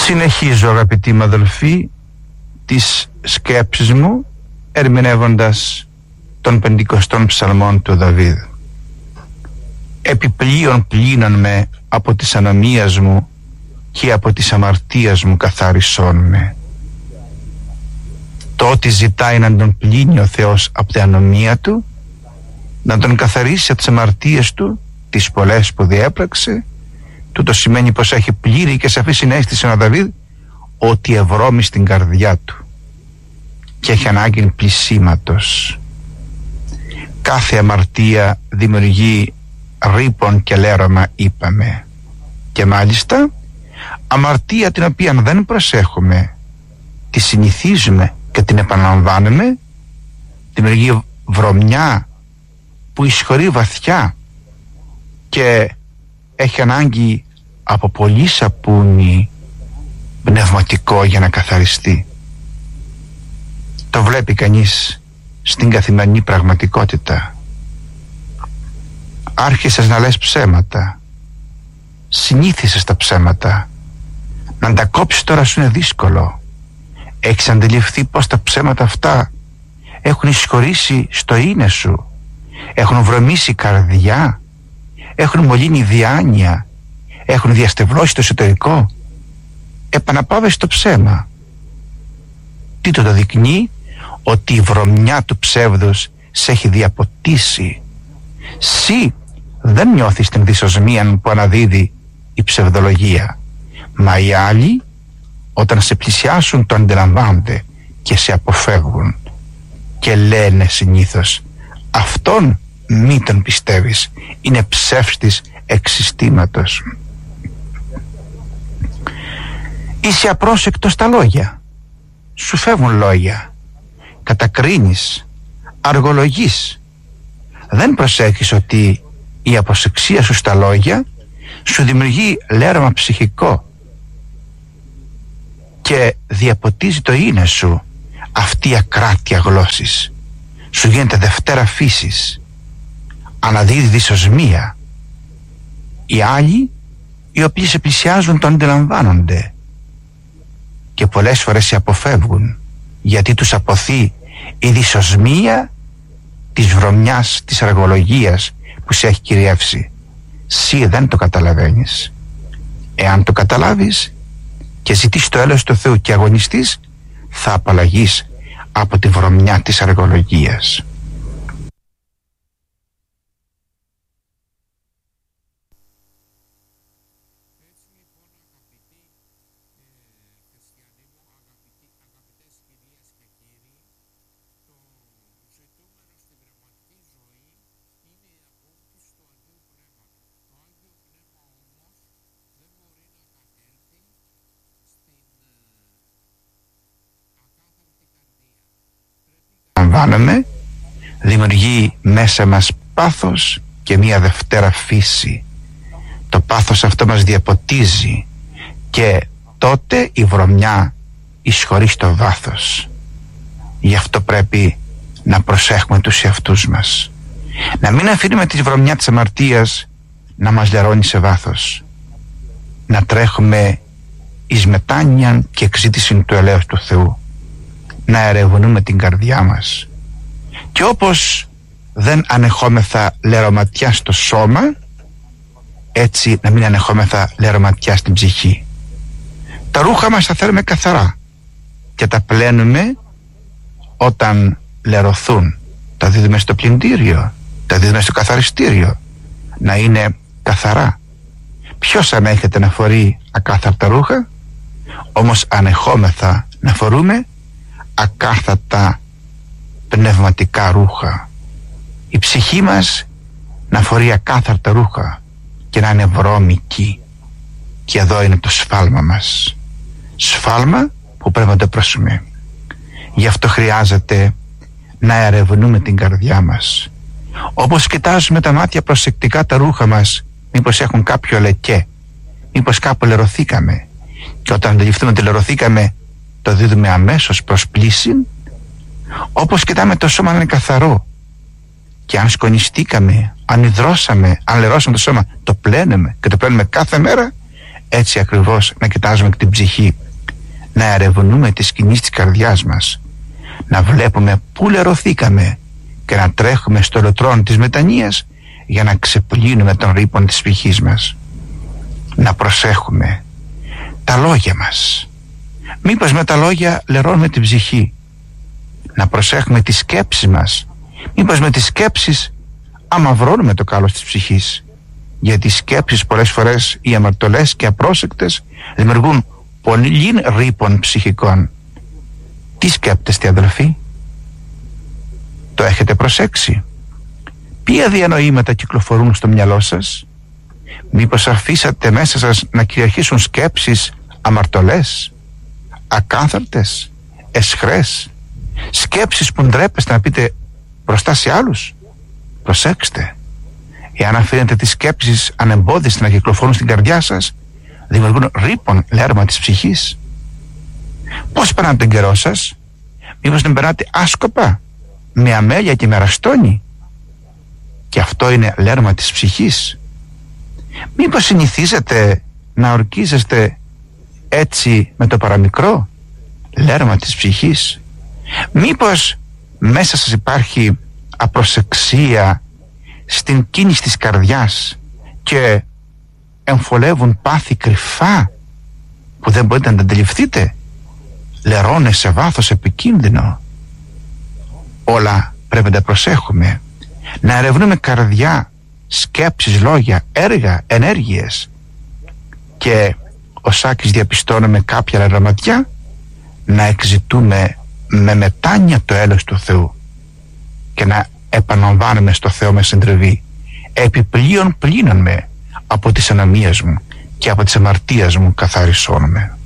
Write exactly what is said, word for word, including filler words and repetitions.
Συνεχίζω, αγαπητοί μου αδελφοί, τις σκέψεις μου ερμηνεύοντας των πεντηκοστών ψαλμών του Δαβίδ. Επιπλέον πλύνον με από της ανομίας μου και από της αμαρτίας μου καθάρισόν με. Το ότι ζητάει να τον πλύνει ο Θεός από την ανομία του, να τον καθαρίσει από τις αμαρτίες του, τις πολλές που διέπραξε, τούτο σημαίνει πως έχει πλήρη και σαφή συναίσθηση ο Δαβίδ ότι ευρώμει στην καρδιά του και έχει ανάγκη πλησίματος. Κάθε αμαρτία δημιουργεί ρήπον και λέρωμα, είπαμε, και μάλιστα αμαρτία την οποία δεν προσέχουμε, τη συνηθίζουμε και την επαναλαμβάνουμε, δημιουργεί βρωμιά που εισχωρεί βαθιά και έχει ανάγκη από πολύ σαπούνι πνευματικό για να καθαριστεί. Το βλέπει κανείς στην καθημερινή πραγματικότητα. Άρχισες να λες ψέματα, συνήθισες τα ψέματα, να τα κόψεις τώρα σου είναι δύσκολο. Έχεις αντιληφθεί πως τα ψέματα αυτά έχουν εισχωρήσει στο είναι σου, έχουν βρωμίσει καρδιά, έχουν μολύνει διάνοια, έχουν διαστευλώσει το εσωτερικό. Επαναπάβε στο ψέμα. Τι το το δεικνύει? Ότι η βρωμιά του ψεύδους σε έχει διαποτίσει. Συ δεν νιώθεις την δυσοσμία που αναδίδει η ψευδολογία, μα οι άλλοι όταν σε πλησιάσουν το αντιλαμβάνονται και σε αποφεύγουν και λένε συνήθως αυτόν μη τον πιστεύεις, είναι ψεύστης εξιστήματος. Είσαι απρόσεκτος στα λόγια, σου φεύγουν λόγια, κατακρίνεις, αργολογείς, δεν προσέχεις ότι η αποσεξία σου στα λόγια σου δημιουργεί λέρωμα ψυχικό και διαποτίζει το είναι σου. Αυτή η ακράτεια γλώσσης σου γίνεται δευτέρα φύσης, αναδίδει δυσοσμία. Οι άλλοι οι οποίοι σε πλησιάζουν το αντιλαμβάνονται και πολλές φορές σε αποφεύγουν γιατί τους αποθεί η δυσοσμία της βρωμιάς, της αργολογίας που σε έχει κυριεύσει. Συ δεν το καταλαβαίνεις. Εάν το καταλάβεις και ζητείς το έλεος του Θεού και αγωνιστείς, θα απαλλαγείς από τη βρωμιά της αργολογίας. Λαμβάνομαι, δημιουργεί μέσα μας πάθος και μία δευτέρα φύση. Το πάθος αυτό μας διαποτίζει και τότε η βρωμιά εισχωρεί στο βάθος. Γι' αυτό πρέπει να προσέχουμε τους εαυτούς μας, να μην αφήνουμε τη βρωμιά της αμαρτίας να μας λερώνει σε βάθος, να τρέχουμε εις μετάνοιαν και εξήτηση του ελέους του Θεού, να ερευνούμε την καρδιά μας και όπως δεν ανεχόμεθα λερωματιά στο σώμα, έτσι να μην ανεχόμεθα λερωματιά στην ψυχή. Τα ρούχα μας τα θέλουμε καθαρά και τα πλένουμε όταν λερωθούν. Τα δίδουμε στο πλυντήριο, τα δίδουμε στο καθαριστήριο, να είναι καθαρά. Ποιος ανέχεται να φορεί ακάθαρτα ρούχα? Όμως ανεχόμεθα να φορούμε ακάθαρτα πνευματικά ρούχα. Η ψυχή μας να φορεί ακάθαρτα ρούχα και να είναι βρώμικη. Και εδώ είναι το σφάλμα μας, σφάλμα που πρέπει να το προσούμε. Γι' αυτό χρειάζεται να ερευνούμε την καρδιά μας. Όπως κοιτάζουμε τα μάτια προσεκτικά τα ρούχα μας, μήπως έχουν κάποιο λεκέ, μήπως κάπου λερωθήκαμε, και όταν αντιληφθούμε ότι λερωθήκαμε το δίδουμε αμέσως προς πλύση. Όπως κοιτάμε το σώμα να είναι καθαρό, και αν σκονιστήκαμε, αν υδρώσαμε, αν λερώσαμε το σώμα, το πλένουμε και το πλένουμε κάθε μέρα, έτσι ακριβώς να κοιτάζουμε και την ψυχή, να ερευνούμε τις κινήσεις της καρδιάς μας, να βλέπουμε πού λερωθήκαμε και να τρέχουμε στο λωτρόν της μετανοίας για να ξεπλύνουμε τον ρήπον της ψυχής μας. Να προσέχουμε τα λόγια μας. Μήπως με τα λόγια λερώνουμε την ψυχή. Να προσέχουμε τις σκέψεις μας. Μήπως με τις σκέψεις αμαυρώνουμε το κάλος της ψυχής. Γιατί οι σκέψεις πολλές φορές, οι αμαρτωλές και απρόσεκτες, δημιουργούν πολύ ρήπων ψυχικών. Τι σκέπτεστε, αδελφοί? Το έχετε προσέξει? Ποια διανοήματα κυκλοφορούν στο μυαλό σας? Μήπως αφήσατε μέσα σας να κυριαρχήσουν σκέψεις αμαρτωλές, ακάθαρτες, εσχρές, σκέψεις που ντρέπεστε να πείτε μπροστά σε άλλους? Προσέξτε, εάν αφήνετε τις σκέψεις ανεμπόδιστες να κυκλοφορούν στην καρδιά σας, δημιουργούν ρήπον λέρμα της ψυχής. Πώς περνάτε τον καιρό σας? Μήπως την περνάτε άσκοπα, με αμέλεια και με αραστόνι? Και αυτό είναι λέρμα της ψυχής. Μήπως συνηθίζετε να ορκίζεστε έτσι με το παραμικρό? Λέρμα της ψυχής. Μήπως μέσα σας υπάρχει απροσεξία στην κίνηση της καρδιάς και εμφολεύουν πάθη κρυφά που δεν μπορείτε να τα αντιληφθείτε? Λερώνε σε βάθος επικίνδυνο. Όλα πρέπει να τα προσέχουμε, να ερευνούμε καρδιά, σκέψεις, λόγια, έργα, ενέργειες, και ο Σάκης διαπιστώνει με κάποια λαραματιά να εξητούμε με μετάνοια το έλεος του Θεού και να επαναλαμβάνουμε στο Θεό με συντριβή: επιπλέον πλύνον με από τις ανομίες μου και από τις αμαρτίες μου καθαρισόν με.